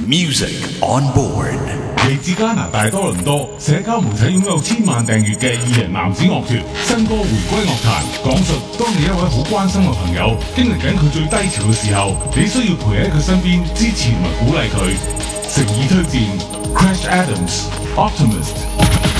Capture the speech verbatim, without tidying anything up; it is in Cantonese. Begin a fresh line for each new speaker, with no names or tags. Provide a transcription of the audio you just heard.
Music on board。
嚟自加拿大多倫多，社交媒體擁有千萬訂閱嘅二人男子樂團，新歌回歸樂壇，講述當你一位好關心嘅朋友經歷緊佢最低潮嘅時候，你需要陪喺佢身邊支持同埋鼓勵佢。誠意推薦 Crash Adams Optimist。